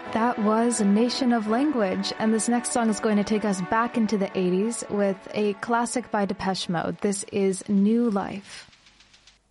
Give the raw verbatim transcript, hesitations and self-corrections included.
That was Nation of Language, and this next song is going to take us back into the eighties with a classic by Depeche Mode. This is New Life.